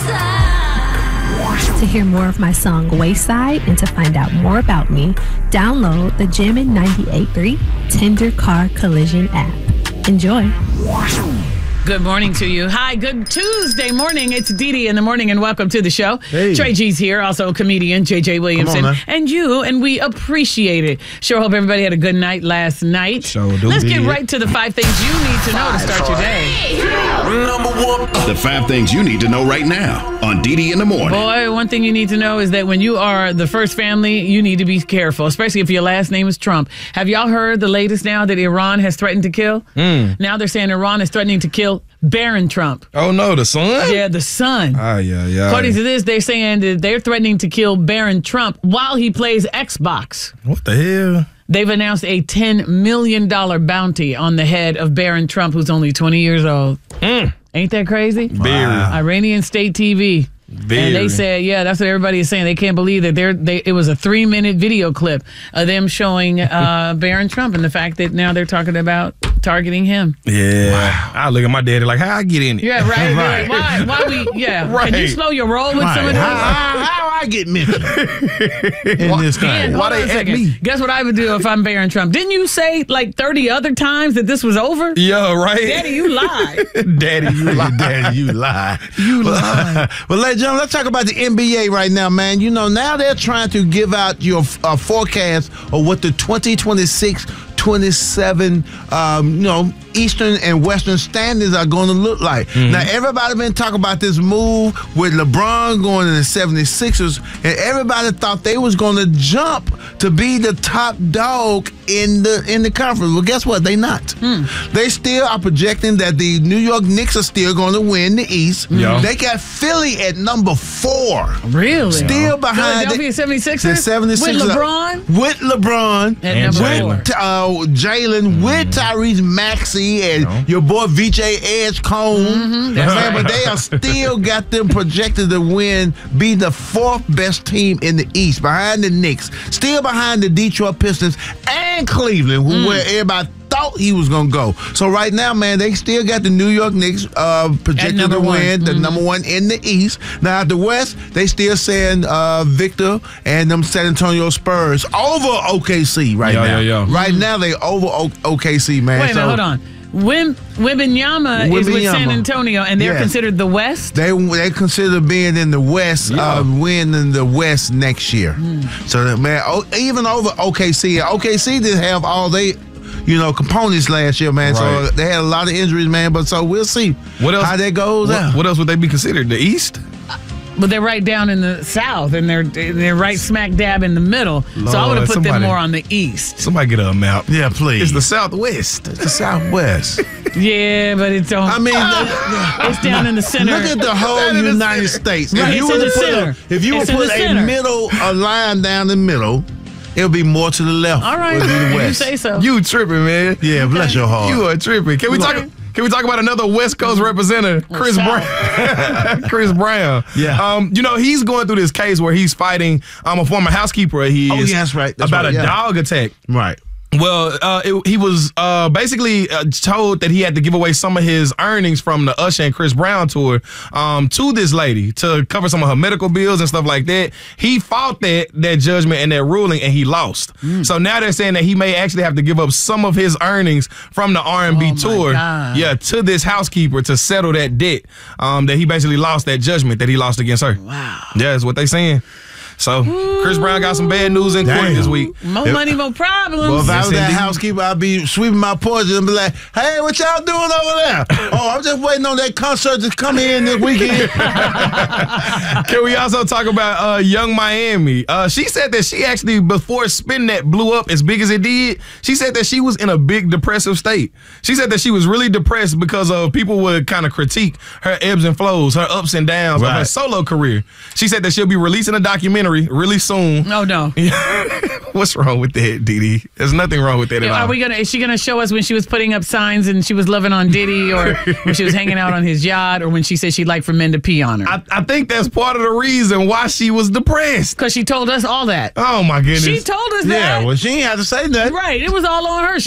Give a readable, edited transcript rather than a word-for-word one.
To hear more of my song Wayside and to find out more about me, download the Jammin' 98.3 Tender Car Collision app. Enjoy. Good morning to you. Hi, good Tuesday morning. It's Dee Dee in the morning, and welcome to the show. Hey. Trey G's here, also a comedian, JJ Williamson, and you, and we appreciate it. Sure hope everybody had a good night last night. Sure do. Let's get right to the 5 things you need to know to start your day. Number one. The 5 things you need to know right now on Dee Dee in the morning. Boy, one thing you need to know is that when you are the first family, you need to be careful, especially if your last name is Trump. Have y'all heard the latest now that Iran has threatened to kill? Now they're saying Iran is threatening to kill Barron Trump. Oh, no, the son? Yeah, the son. Yeah. According to this, they're saying that they're threatening to kill Barron Trump while he plays Xbox. What the hell? They've announced a $10 million bounty on the head of Barron Trump, who's only 20 years old. Ain't that crazy? Very. Iranian state TV. And they said, yeah, that's what everybody is saying. They can't believe that it was a 3-minute video clip of them showing Barron Trump and the fact that now they're talking about targeting him. Yeah. Wow. I look at my daddy like, how I get in it? Yeah, right. Right. Why we, yeah. Right. Can you slow your roll with some of those? How I get mentioned in this thing? Hold on a second. Guess what I would do if I'm Barron Trump? Didn't you say like 30 other times that this was over? Yeah, right. Daddy, you lie. Daddy, you lie. Daddy, you lie. You lie. Well, ladies and gentlemen, let's talk about the NBA right now, man. You know, now they're trying to give out your forecast of what the 2026-27, Eastern and Western standings are going to look like. Now, everybody been talking about this move with LeBron going to the 76ers, and everybody thought they was going to jump to be the top dog in the conference. Well, guess what? They not. They still are projecting that the New York Knicks are still going to win the East. Yeah. They got Philly at number 4. Really? Still behind Philadelphia 76ers? the 76ers. With LeBron? With LeBron. At number 4. Jalen, with Tyrese Maxey and your boy VJ Edgecombe. But they are still got them projected to be the 4th best team in the East, behind the Knicks, still behind the Detroit Pistons and Cleveland, where everybody thought he was going to go. So right now, man, they still got the New York Knicks projected to win, the number 1 in the East. Now, at the West, they still saying Victor and them San Antonio Spurs over OKC right now. Yeah. Right now, they over OKC, man. Wait a minute, hold on. Wembanyama is with San Antonio, and they're considered the West? They consider being in the West, winning the West next year. So, man, even over OKC. OKC didn't have all they components last year, man. Right. So they had a lot of injuries, man. But so we'll see how that goes out. What else would they be considered? The East? But they're right down in the South, and they're right smack dab in the middle. Lord, so I would have put them more on the East. Somebody get a map. Yeah, please. It's the Southwest. It's the Southwest. Yeah, but it's on. I mean, it's down in the center. Look at the whole United States. Right, If you would put a line down the middle, it'll be more to the left. All right, would be the you West. say so. You tripping, man. Yeah, bless your heart. You are tripping. Can we talk about another West Coast representative, Chris Brown? Chris Brown. Yeah. He's going through this case where he's fighting a former housekeeper. That's right. About a dog attack. Right. Well, he was basically told that he had to give away some of his earnings from the Usher and Chris Brown tour to this lady to cover some of her medical bills and stuff like that. He fought that judgment and that ruling, and he lost. So now they're saying that he may actually have to give up some of his earnings from the R&B tour, to this housekeeper to settle that debt that he basically lost, that judgment that he lost against her. Wow. Yeah, that's what they're saying. So, Chris Brown got some bad news in court this week. More money, more problems. Well, if I was that housekeeper, I'd be sweeping my porch and be like, hey, what y'all doing over there? I'm just waiting on that concert to come in this weekend. Can we also talk about Young Miami? She said that she actually, before Spin That blew up as big as it did, she said that she was in a big depressive state. She said that she was really depressed because people would kind of critique her ebbs and flows, her ups and downs of her solo career. She said that she'll be releasing a documentary really soon. Oh, no. What's wrong with that, Didi? There's nothing wrong with that at all. Is she gonna show us when she was putting up signs and she was loving on Diddy, or when she was hanging out on his yacht, or when she said she'd like for men to pee on her? I think that's part of the reason why she was depressed. Because she told us all that. Oh, my goodness. She told us that. Yeah, well, she ain't have to say nothing. Right. It was all on her.